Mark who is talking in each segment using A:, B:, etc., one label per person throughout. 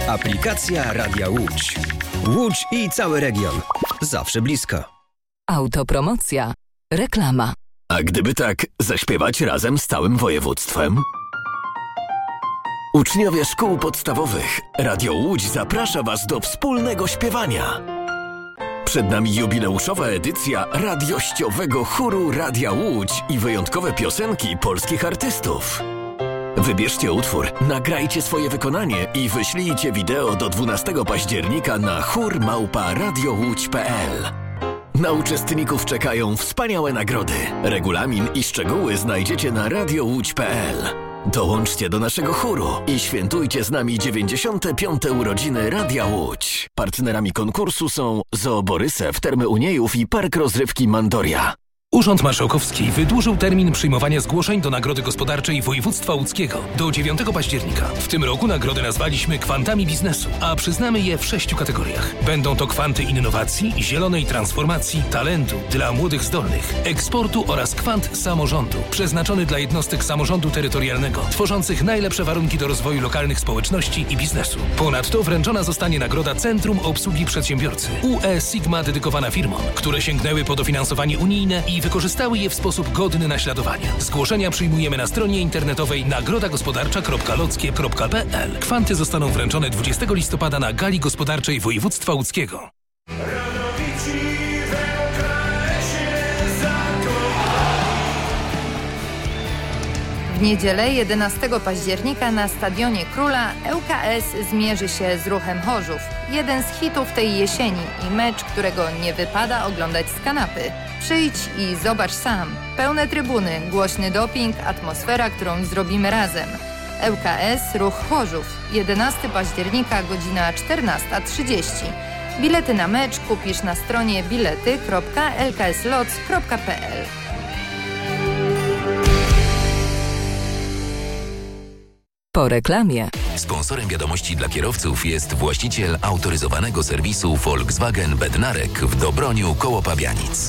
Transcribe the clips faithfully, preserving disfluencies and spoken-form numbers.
A: Aplikacja Radia Łódź. Łódź i cały region. Zawsze blisko.
B: Autopromocja. Reklama.
C: A gdyby tak zaśpiewać razem z całym województwem? Uczniowie szkół podstawowych, Radio Łódź zaprasza Was do wspólnego śpiewania. Przed nami jubileuszowa edycja radiościowego chóru Radia Łódź i wyjątkowe piosenki polskich artystów. Wybierzcie utwór, nagrajcie swoje wykonanie i wyślijcie wideo do dwunastego października na chór małpa radiołódź kropka p l. Na uczestników czekają wspaniałe nagrody. Regulamin i szczegóły znajdziecie na radiołódź kropka p l. Dołączcie do naszego chóru i świętujcie z nami dziewięćdziesiąte piąte urodziny Radia Łódź. Partnerami konkursu są Zoo Borysew, Termy Uniejów i Park Rozrywki Mandoria.
D: Urząd Marszałkowski wydłużył termin przyjmowania zgłoszeń do Nagrody Gospodarczej Województwa Łódzkiego do dziewiątego października. W tym roku nagrody nazwaliśmy kwantami biznesu, a przyznamy je w sześciu kategoriach. Będą to kwanty innowacji, zielonej transformacji, talentu dla młodych zdolnych, eksportu oraz kwant samorządu, przeznaczony dla jednostek samorządu terytorialnego, tworzących najlepsze warunki do rozwoju lokalnych społeczności i biznesu. Ponadto wręczona zostanie nagroda Centrum Obsługi Przedsiębiorcy U E Sigma, dedykowana firmom, które sięgnęły po dofinansowanie unijne i wykorzystały je w sposób godny naśladowania. Zgłoszenia przyjmujemy na stronie internetowej nagroda gospodarcza kropka lockie kropka p l. Kwanty zostaną wręczone dwudziestego listopada na Gali Gospodarczej Województwa Łódzkiego.
E: W niedzielę jedenastego października na Stadionie Króla L K S zmierzy się z Ruchem Chorzów. Jeden z hitów tej jesieni i mecz, którego nie wypada oglądać z kanapy. Przyjdź i zobacz sam. Pełne trybuny, głośny doping, atmosfera, którą zrobimy razem. L K S Ruch Chorzów. jedenastego października, godzina czternasta trzydzieści. Bilety na mecz kupisz na stronie bilety kropka l k s lots kropka p l.
B: Po reklamie.
C: Sponsorem wiadomości dla kierowców jest właściciel autoryzowanego serwisu Volkswagen Bednarek w Dobroniu koło Pabianic.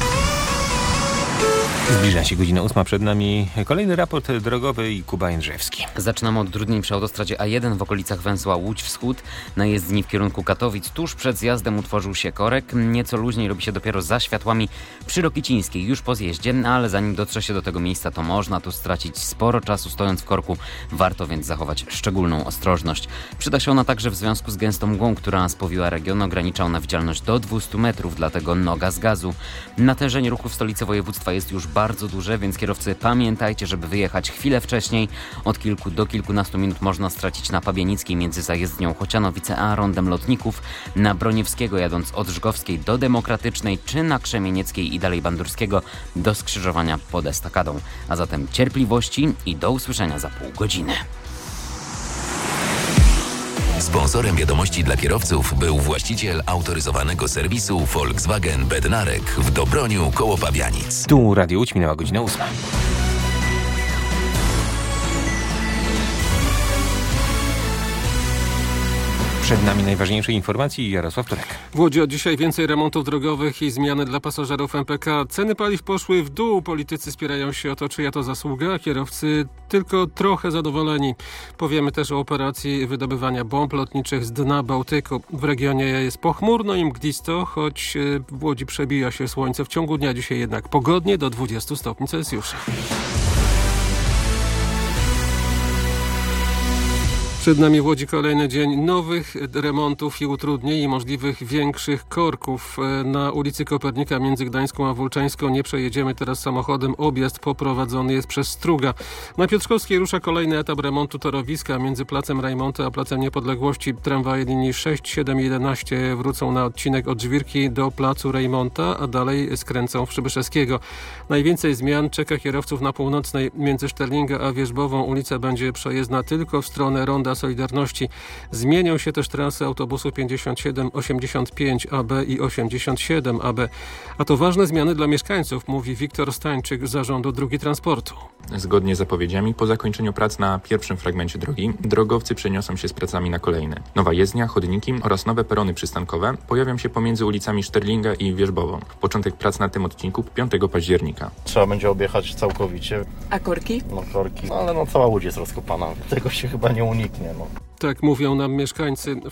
F: Zbliża się godzina ósma, przed nami kolejny raport drogowy i Kuba Jędrzejewski.
G: Zaczynamy od utrudnień przy autostradzie A jeden w okolicach węzła Łódź Wschód. Na jezdni w kierunku Katowic tuż przed zjazdem utworzył się korek. Nieco luźniej robi się dopiero za światłami przy Rokicińskiej, już po zjeździe, ale zanim dotrze się do tego miejsca, to można tu stracić sporo czasu stojąc w korku. Warto więc zachować szczególną ostrożność. Przyda się ona także w związku z gęstą mgłą, która spowiła region. Ogranicza ona widzialność do dwustu metrów, dlatego noga z gazu. Natężenie ruchu w stolicy województwa jest już bardzo duże, więc kierowcy pamiętajcie, żeby wyjechać chwilę wcześniej. Od kilku do kilkunastu minut można stracić na Pabienickiej między zajezdnią Chocianowice a rondem Lotników, na Broniewskiego jadąc od Żgowskiej do Demokratycznej, czy na Krzemienieckiej i dalej Bandurskiego do skrzyżowania pod estakadą. A zatem cierpliwości i do usłyszenia za pół godziny.
C: Sponsorem wiadomości dla kierowców był właściciel autoryzowanego serwisu Volkswagen Bednarek w Dobroniu koło Pabianic.
F: Tu Radio Łódź, minęła godzina ósma. Przed nami najważniejsze informacje i Jarosław Turek.
H: W Łodzi od dzisiaj więcej remontów drogowych i zmiany dla pasażerów M P K. Ceny paliw poszły w dół. Politycy spierają się o to, czyja to zasługa, a kierowcy tylko trochę zadowoleni. Powiemy też o operacji wydobywania bomb lotniczych z dna Bałtyku. W regionie jest pochmurno i mglisto, choć w Łodzi przebija się słońce. W ciągu dnia dzisiaj jednak pogodnie do dwudziestu stopni Celsjusza. Przed nami w Łodzi kolejny dzień nowych remontów i utrudnień i możliwych większych korków. Na ulicy Kopernika między Gdańską a Wólczańską nie przejedziemy teraz samochodem. Objazd poprowadzony jest przez Struga. Na Piotrkowskiej rusza kolejny etap remontu torowiska między Placem Rajmonta a Placem Niepodległości. Tramwaje linii sześć, siedem i jedenaście wrócą na odcinek od Żwirki do Placu Rejmonta, a dalej skręcą w Przybyszewskiego. Najwięcej zmian czeka kierowców na północnej. Między Szterlinga a Wierzbową ulica będzie przejezdna tylko w stronę Ronda Solidarności. Zmienią się też trasy autobusów pięćdziesiąt siedem, osiemdziesiąt pięć A B i osiemdziesiąt siedem A B. A to ważne zmiany dla mieszkańców, mówi Wiktor Stańczyk z Zarządu Dróg i Transportu.
I: Zgodnie z zapowiedziami, po zakończeniu prac na pierwszym fragmencie drogi, drogowcy przeniosą się z pracami na kolejne. Nowa jezdnia, chodniki oraz nowe perony przystankowe pojawią się pomiędzy ulicami Szterlinga i Wierzbową. Początek prac na tym odcinku piątego października.
J: Trzeba będzie objechać całkowicie.
K: A korki?
J: No korki, no, ale no cała Łódź jest rozkopana. Tego się chyba nie uniknie. No.
H: Tak mówią nam mieszkańcy.